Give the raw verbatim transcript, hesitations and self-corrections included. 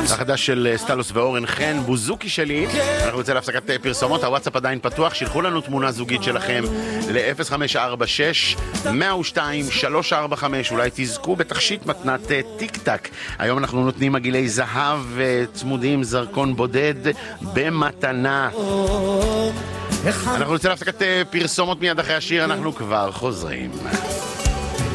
החדש של סטלוס ואורן חן, בוזוקי שלי. אנחנו יוצא להפסקת פרסומות, הוואטסאפ עדיין פתוח, שילחו לנו תמונה זוגית שלכם ל-אפס חמש ארבע שש מאה ושתיים שלוש ארבע חמש, אולי תזכו בתכשיט מתנת טיק טק. היום אנחנו נותנים מגילי זהב צמודים, זרקון בודד במתנה. אנחנו יוצא להפסקת פרסומות מיד אחרי השיר, אנחנו כבר חוזרים.